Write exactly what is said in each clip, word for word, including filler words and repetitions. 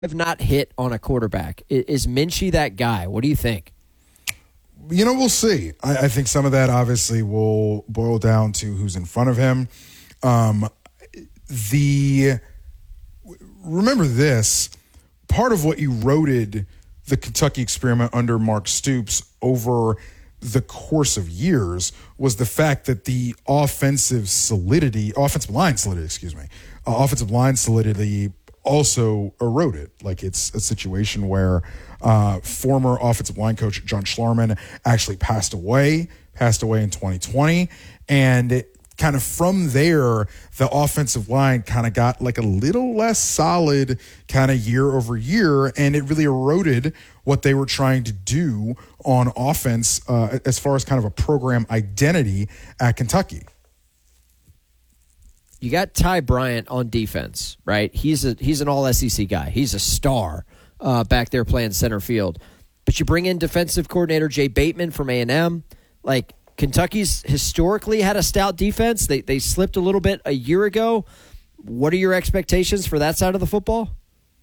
have not hit on a quarterback. Is Minchie that guy? What do you think? You know, we'll see. I, I think some of that obviously will boil down to who's in front of him. Um, the remember this, part of what eroded the Kentucky experiment under Mark Stoops over the course of years was the fact that the offensive solidity, offensive line solidity, excuse me, uh, offensive line solidity also eroded. Like, it's a situation where uh, former offensive line coach John Schlarman actually passed away, passed away in twenty twenty. And it, kind of from there, the offensive line kind of got like a little less solid kind of year over year. And it really eroded what they were trying to do on offense uh, as far as kind of a program identity at Kentucky. You got Ty Bryant on defense, right? He's a he's an all S E C guy. He's a star uh, back there playing center field. But you bring in defensive coordinator Jay Bateman from A and M. Like, Kentucky's historically had a stout defense. They they slipped a little bit a year ago. What are your expectations for that side of the football?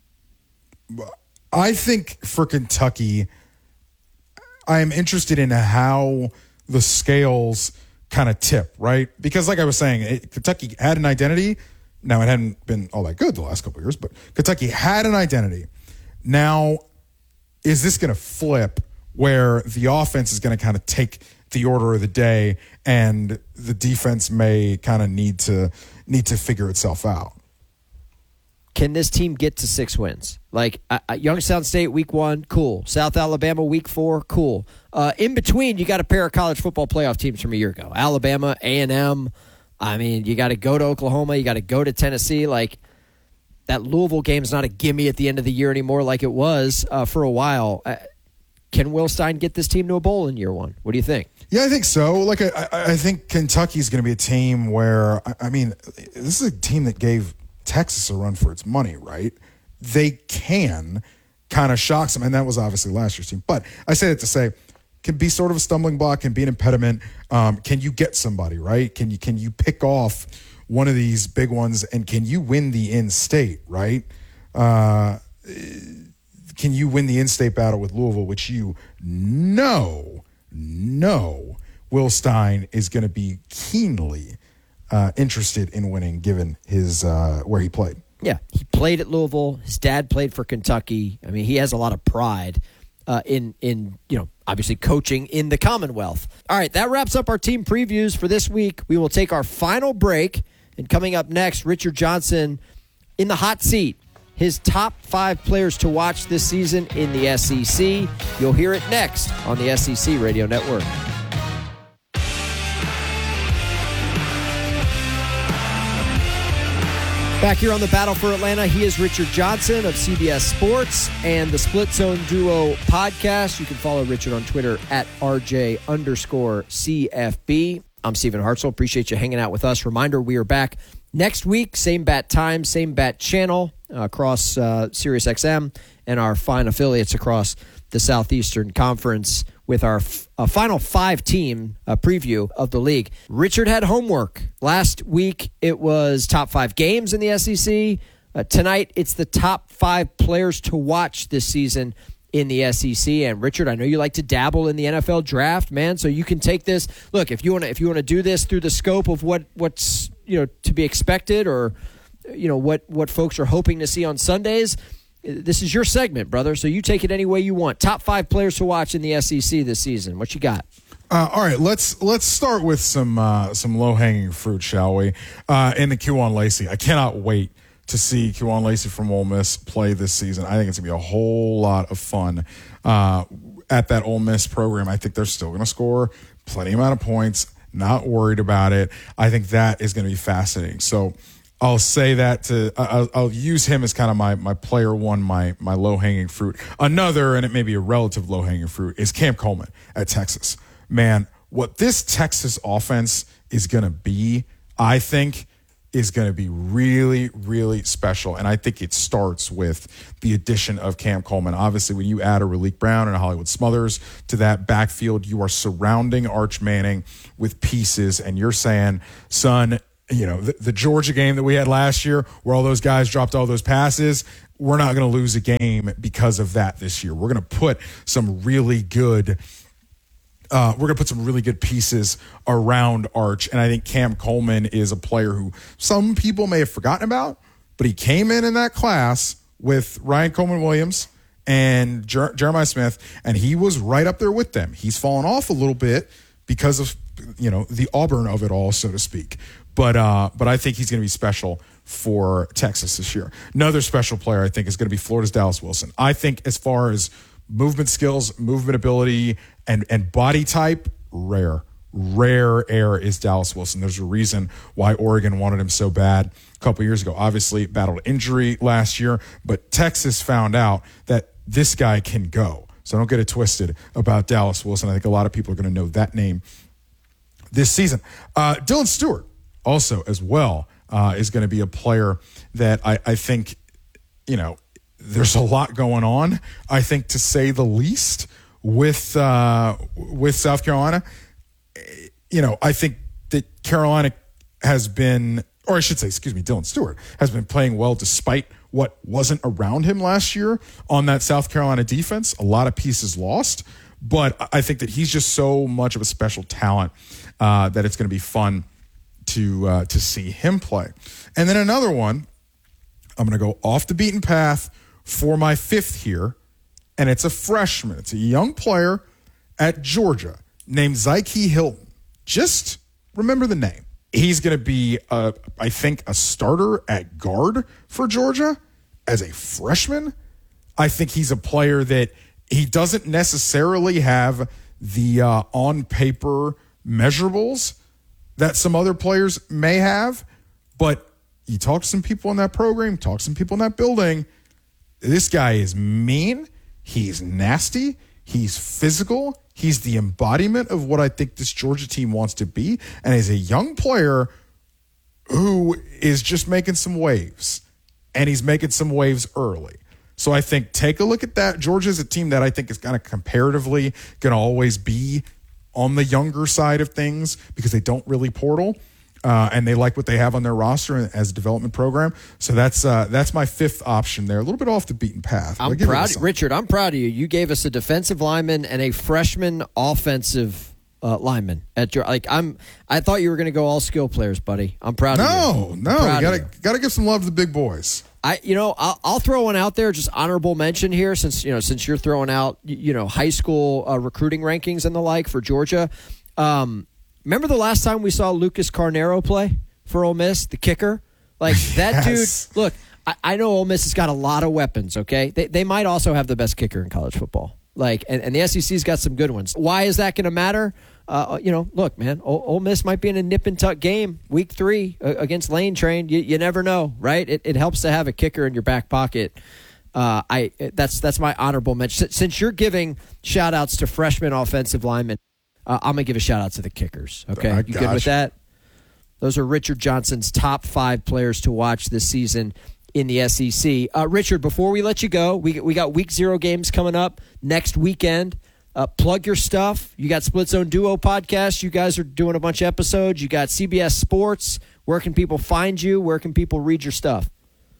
I think for Kentucky, I am interested in how the scales kind of tip, right? Because like I was saying, it, Kentucky had an identity. Now, it hadn't been all that good the last couple of years, but Kentucky had an identity. Now, is this going to flip where the offense is going to kind of take the order of the day and the defense may kind of need to need to figure itself out? Can this team get to six wins? Like, uh, Youngstown State week one, cool. South Alabama week four, cool. Uh, in between, you got a pair of college football playoff teams from a year ago. Alabama, A and M. I mean, you got to go to Oklahoma. You got to go to Tennessee. Like, that Louisville game's not a gimme at the end of the year anymore like it was uh, for a while. Uh, can Will Stein get this team to a bowl in year one? What do you think? Yeah, I think so. Like, I, I think Kentucky's going to be a team where, I, I mean, this is a team that gave Texas a run for its money, right? They can kind of shock some, and that was obviously last year's team. But I say that to say, can be sort of a stumbling block, can be an impediment. Um, can you get somebody, right? Can you can you pick off one of these big ones, and can you win the in-state, right? Uh, can you win the in-state battle with Louisville, which you know, know Will Stein is going to be keenly Uh, interested in winning, given his uh, where he played. Yeah, he played at Louisville. His dad played for Kentucky. I mean, he has a lot of pride uh, in in you know obviously coaching in the Commonwealth. All right, that wraps up our team previews for this week. We will take our final break, and coming up next, Richard Johnson in the hot seat. His top five players to watch this season in the S E C. You'll hear it next on the S E C Radio Network. Back here on the Battle for Atlanta, he is Richard Johnson of C B S Sports and the Split Zone Duo podcast. You can follow Richard on Twitter at R J underscore C F B. I'm Stephen Hartzell. Appreciate you hanging out with us. Reminder, we are back next week. Same bat time, same bat channel uh, across uh, SiriusXM and our fine affiliates across the Southeastern Conference with our f- uh, final five-team uh, preview of the league. Richard had homework. Last week, it was top five games in the S E C. Uh, tonight, it's the top five players to watch this season in the S E C. And Richard, I know you like to dabble in the N F L draft, man, so you can take this. Look, if you want to if you want to do this through the scope of what what's, you know, to be expected, or, you know, what what folks are hoping to see on Sundays, this is your segment, brother, so you take it any way you want. Top five players to watch in the S E C this season. What you got? Uh, all right, let's let's start with some uh, some low hanging fruit, shall we? Uh, in the Kewan Lacey, I cannot wait to see Kewan Lacey from Ole Miss play this season. I think it's gonna be a whole lot of fun uh, at that Ole Miss program. I think they're still gonna score plenty amount of points. Not worried about it. I think that is gonna be fascinating. So I'll say that to I'll, I'll use him as kind of my my player one, my my low hanging fruit. Another, and it may be a relative low hanging fruit, is Cam Coleman at Texas. Man, what this Texas offense is going to be, I think, is going to be really, really special. And I think it starts with the addition of Cam Coleman. Obviously, when you add a Raleek Brown and a Hollywood Smothers to that backfield, you are surrounding Arch Manning with pieces, and you're saying, son, you know, the, the Georgia game that we had last year where all those guys dropped all those passes, we're not going to lose a game because of that this year. We're going to put some really good uh, we're going to put some really good pieces around Arch. And I think Cam Coleman is a player who some people may have forgotten about, but he came in in that class with Ryan Coleman-Williams and Jer- Jeremiah Smith, and he was right up there with them. He's fallen off a little bit because of, you know, the Auburn of it all, so to speak. But uh, but I think he's going to be special for Texas this year. Another special player I think is going to be Florida's Dallas Wilson. I think as far as movement skills, movement ability, and, and body type, rare. Rare air is Dallas Wilson. There's a reason why Oregon wanted him so bad a couple years ago. Obviously, battled injury last year, but Texas found out that this guy can go. So don't get it twisted about Dallas Wilson. I think a lot of people are going to know that name this season. Uh, Dylan Stewart also as well uh, is going to be a player that I, I think, you know, there's a lot going on, I think, to say the least, with uh, with South Carolina. You know, I think that Carolina has been, or I should say, excuse me, Dylan Stewart has been playing well despite what wasn't around him last year on that South Carolina defense. A lot of pieces lost, but I think that he's just so much of a special talent uh, that it's going to be fun to uh, to see him play. And then another one, I'm going to go off the beaten path for my fifth here, and it's a freshman. It's a young player at Georgia named Zyke Hilton. Just remember the name. He's going to be, uh, I think, a starter at guard for Georgia as a freshman. I think he's a player that he doesn't necessarily have the uh, on-paper measurables that some other players may have, but you talk to some people in that program, talk to some people in that building, this guy is mean, he's nasty, he's physical, he's the embodiment of what I think this Georgia team wants to be, and is a young player who is just making some waves, and he's making some waves early. So I think take a look at that. Georgia's a team that I think is kind of comparatively going to always be on the younger side of things because they don't really portal, uh, and they like what they have on their roster as a development program. So that's uh, that's my fifth option there. A little bit off the beaten path. I'm proud, Richard. I'm proud of you. You gave us a defensive lineman and a freshman offensive uh, lineman at your. Like I'm. I thought you were going to go all skill players, buddy. I'm proud no, of you. No, no, you gotta gotta give some love to the big boys. I, you know, I'll, I'll throw one out there, just honorable mention here, since you know, since you're throwing out, you know, high school uh, recruiting rankings and the like for Georgia. Um, Remember the last time we saw Lucas Carnero play for Ole Miss, the kicker? Like, that yes. dude, look, I, I know Ole Miss has got a lot of weapons, okay? They they might also have the best kicker in college football. Like, and, and the S E C's got some good ones. Why is that going to matter? Uh, you know, look, man, Ole, Ole Miss might be in a nip-and-tuck game week three uh, against Lane Train. You, you never know, right? It, it helps to have a kicker in your back pocket. Uh, I that's that's my honorable mention. Since you're giving shout-outs to freshman offensive linemen, Uh, I'm going to give a shout-out to the kickers, okay? I you good with you. that? Those are Richard Johnson's top five players to watch this season in the S E C. Uh, Richard, before we let you go, we, we got week zero games coming up next weekend. Uh, plug your stuff. You got Split Zone Duo podcast. You guys are doing a bunch of episodes. You got C B S Sports. Where can people find you? Where can people read your stuff?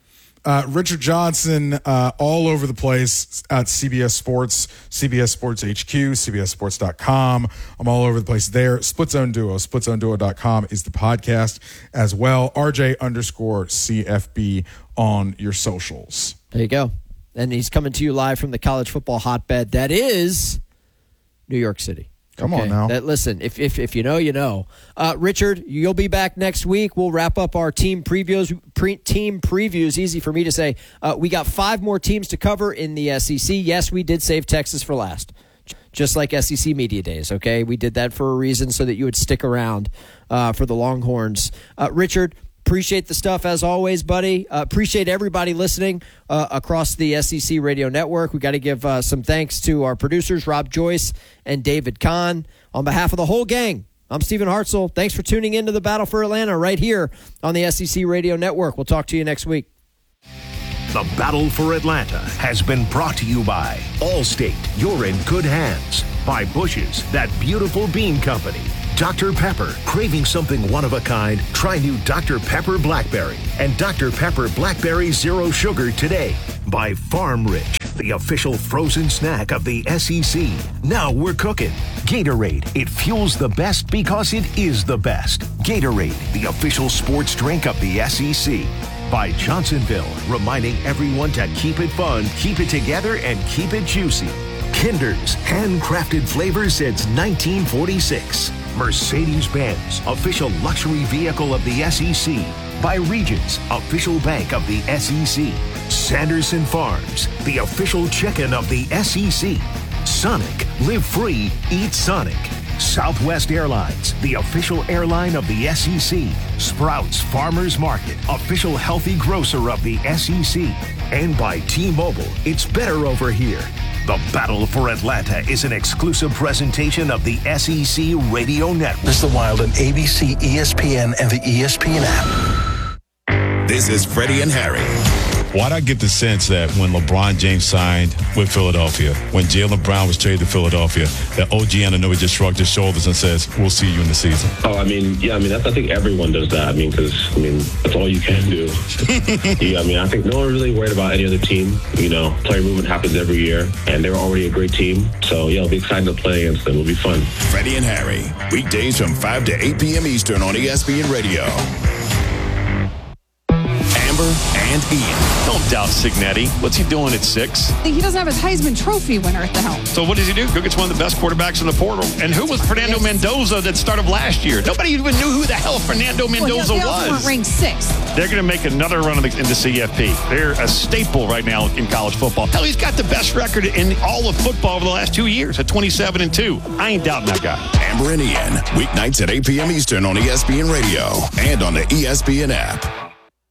Uh, Richard Johnson, uh, all over the place at C B S Sports, C B S Sports H Q, C B S Sports dot com. I'm all over the place there. Split Zone Duo, Split Zone Duo dot com is the podcast as well. R J underscore C F B on your socials. There you go. And he's coming to you live from the college football hotbed that is New York City. Come okay. on now. That, listen, if, if if you know, you know. Uh, Richard, you'll be back next week. We'll wrap up our team previews. Pre, team previews, easy for me to say. Uh, we got five more teams to cover in the S E C. Yes, we did save Texas for last, just like S E C Media Days, okay? We did that for a reason so that you would stick around uh, for the Longhorns. Uh, Richard, appreciate the stuff as always, buddy. Uh, appreciate everybody listening uh, across the S E C Radio Network. We got to give uh, some thanks to our producers, Rob Joyce and David Kahn. On behalf of the whole gang, I'm Stephen Hartzell. Thanks for tuning in to the Battle for Atlanta right here on the S E C Radio Network. We'll talk to you next week. The Battle for Atlanta has been brought to you by Allstate. You're in good hands. By Bush's, that beautiful bean company. Doctor Pepper, craving something one of a kind? Try new Doctor Pepper Blackberry and Doctor Pepper Blackberry Zero Sugar today. by Farm Rich, the official frozen snack of the S E C. Now we're cooking. Gatorade, it fuels the best because it is the best. Gatorade, the official sports drink of the S E C. By Johnsonville, reminding everyone to keep it fun, keep it together, and keep it juicy. Kinder's, handcrafted flavors since nineteen forty-six. Mercedes-Benz, official luxury vehicle of the S E C. By Regions, official bank of the S E C. Sanderson Farms, the official chicken of the S E C. Sonic, live free, eat Sonic. Southwest Airlines, the official airline of the S E C. Sprouts Farmers Market, official healthy grocer of the S E C. And by T-Mobile, it's better over here. The Battle for Atlanta is an exclusive presentation of the S E C Radio Network. This is The Wild on A B C, E S P N, and the E S P N app. This is Freddie and Harry. Why'd I get the sense that when LeBron James signed with Philadelphia, when Jaylen Brown was traded to Philadelphia, that O G Anunoby just shrugged his shoulders and says, we'll see you in the season? Oh, I mean, yeah, I mean, that's, I think everyone does that. I mean, because, I mean, that's all you can do. yeah, I mean, I think no one really worried about any other team. You know, player movement happens every year, and they were already a great team. So, yeah, it'll be exciting to play against them. It'll be fun. Freddie and Harry, weekdays from five to eight p.m. Eastern on E S P N Radio. And Ian. Don't doubt Cignetti. What's he doing at six? He doesn't have his Heisman Trophy winner at the helm. So what does he do? Go gets one of the best quarterbacks in the portal. And who was Fernando yes. Mendoza that started last year? Nobody even knew who the hell Fernando Mendoza well, they was. They weren't ranked sixth. They're going to make another run into C F P. They're a staple right now in college football. Hell, he's got the best record in all of football over the last two years at twenty-seven and two. I ain't doubting that guy. Amber and Ian, weeknights at eight p.m. Eastern on E S P N Radio and on the E S P N app.